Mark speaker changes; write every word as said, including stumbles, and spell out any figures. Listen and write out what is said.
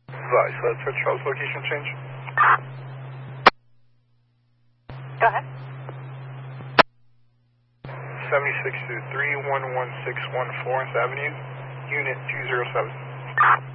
Speaker 1: Advice, let's search Charles location change.
Speaker 2: Go ahead.
Speaker 1: seventy-six to three one one six one Florence Avenue, Unit two zero seven.